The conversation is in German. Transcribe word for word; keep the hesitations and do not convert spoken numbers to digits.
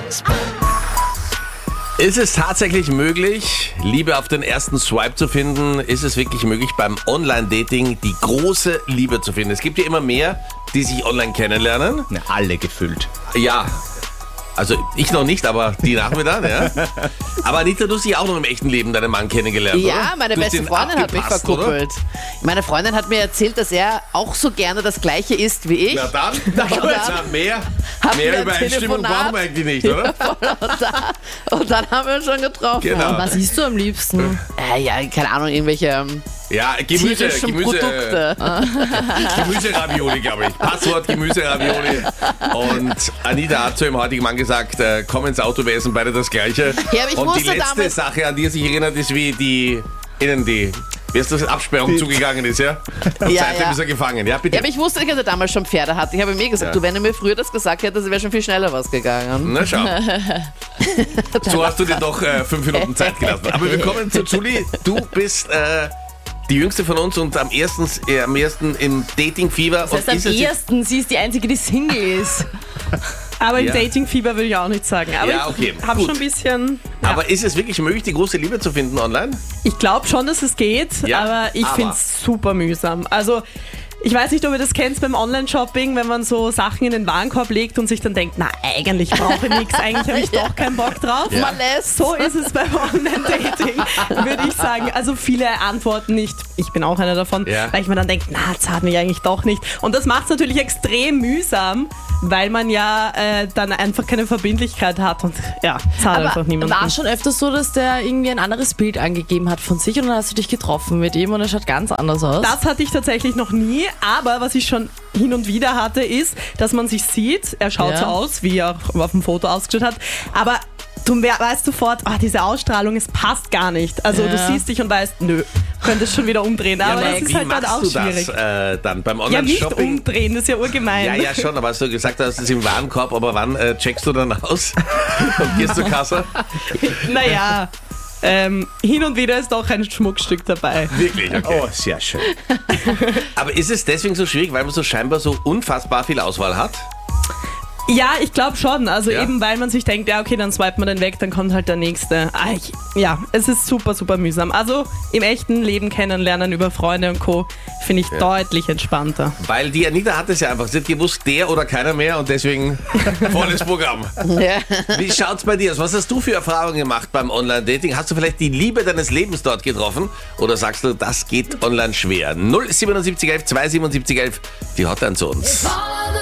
Ist es tatsächlich möglich, Liebe auf den ersten Swipe zu finden? Ist es wirklich möglich, beim Online-Dating die große Liebe zu finden? Es gibt ja immer mehr, die sich online kennenlernen. Ja, alle gefüllt. Ja, also ich noch nicht, aber die nach mir dann, ja. Aber Anita, du hast dich auch noch im echten Leben deinen Mann kennengelernt, Ja, oder? meine Du hast beste ihn Freundin hat mich abgepasst, verkuppelt. oder? Meine Freundin hat mir erzählt, dass er auch so gerne das Gleiche isst wie ich. Na dann, na gut, dann na, mehr, hatten wir mehr ein Übereinstimmung Telefonat. brauchen wir eigentlich nicht, oder? Und, da, und dann haben wir uns schon getroffen. Genau. Was isst du am liebsten? Äh, ja, keine Ahnung, irgendwelche ähm, Ja, Gemüse, tierischen Gemüse, Produkte. Gemüse-Ravioli, glaube ich. Passwort Gemüse-Ravioli. Und Anita hat zu ihrem heutigen Mann gesagt, äh, komm ins Auto, wir essen beide das Gleiche. Ja, aber ich Und die musste letzte damals- Sache, an die er sich erinnert, ist, wie die, innen die, wie ist das, Absperrung zugegangen ist, ja? Und Ja, seitdem ja. ist er gefangen. Ja, bitte. Ja, aber ich wusste nicht, dass er damals schon Pferde hatte. Ich habe ihm eh gesagt, Ja. du, wenn er mir früher das gesagt hätte, wäre schon viel schneller was gegangen. Na schau. So hast du dir doch äh, fünf Minuten Zeit gelassen. Aber wir kommen zu Julie. Du bist äh, die jüngste von uns und am ersten, äh, am ersten im Dating-Fieber. Das heißt, am Und ist es jetzt- ersten, sie ist die Einzige, die Single ist. Aber im Ja. Dating-Fieber würde ich auch nicht sagen. Aber Ja, okay, ich habe gut. schon ein bisschen... Ja. Aber ist es wirklich möglich, die große Liebe zu finden online? Ich glaube schon, dass es geht, Ja, aber ich aber- finde es super mühsam. Also ich weiß nicht, ob ihr das kennt beim Online-Shopping, wenn man so Sachen in den Warenkorb legt und sich dann denkt, na eigentlich brauche ich nichts, eigentlich habe ich doch keinen Bock drauf. Ja. Man lässt. So ist es beim Online-Dating, würde ich sagen. Also viele antworten nicht. Ich bin auch einer davon, Ja. weil ich mir dann denke, na, das hat mich eigentlich doch nicht. Und das macht es natürlich extrem mühsam, weil man ja äh, dann einfach keine Verbindlichkeit hat und ja, es hat einfach Aber niemanden. war schon öfter so, dass der irgendwie ein anderes Bild angegeben hat von sich und dann hast du dich getroffen mit ihm und er schaut ganz anders aus? Das hatte ich tatsächlich noch nie, aber was ich schon hin und wieder hatte, ist, dass man sich sieht, er schaut Ja. so aus, wie er auch auf dem Foto ausgeschaut hat, aber du we- weißt sofort, ah, diese Ausstrahlung, es passt gar nicht. Also Ja. du siehst dich und weißt, nö, könntest schon wieder umdrehen, aber aber das ist wie halt dann machst auch du schwierig. das äh, dann beim Ja, nicht Online-Shopping? umdrehen, das ist ja urgemein. Ja, ja, schon, aber hast du gesagt, hast es im Warenkorb, aber wann äh, checkst du dann aus und gehst zur Kasse? Naja, ähm, hin und wieder ist doch ein Schmuckstück dabei. Wirklich, okay. Oh, sehr schön. Aber ist es deswegen so schwierig, weil man so scheinbar so unfassbar viel Auswahl hat? Ja, ich glaube schon. Also Ja. eben, weil man sich denkt, ja okay, dann swipet man den weg, dann kommt halt der nächste. Ah, ich, ja, es ist super, super mühsam. Also im echten Leben kennenlernen über Freunde und Co. finde ich deutlich entspannter. Weil die Anita hat es ja einfach. Sie hat gewusst, der oder keiner mehr und deswegen volles Programm. Ja. Wie schaut's bei dir aus? Was hast du für Erfahrungen gemacht beim Online-Dating? Hast du vielleicht die Liebe deines Lebens dort getroffen? Oder sagst du, das geht online schwer? null siebenundsiebzig elf zwei siebenundsiebzig elf, die Hotline zu uns.